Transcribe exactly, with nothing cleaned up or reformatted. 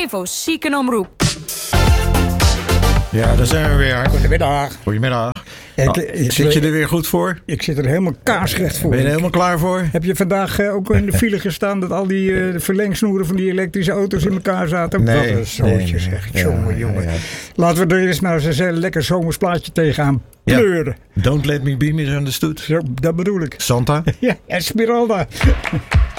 Evo Ziekenomroep. Ja, daar zijn we weer. Goedemiddag. Goedemiddag. Ik, Nou, ik, zit je ik, er weer goed voor? ik zit er helemaal kaarsrecht voor. Ben je er helemaal klaar voor? Heb je vandaag uh, ook in de file gestaan dat al die uh, verlengsnoeren van die elektrische auto's in elkaar zaten? Nee. Wat een zootje nee, zeg. ja, Jongen, jongen. ja, ja. Laten we er eens nou eens een lekker zomers plaatje tegenaan pleuren. Ja. Don't let me be misunderstood. Zo, dat bedoel ik. Santa. Ja, Esmeralda.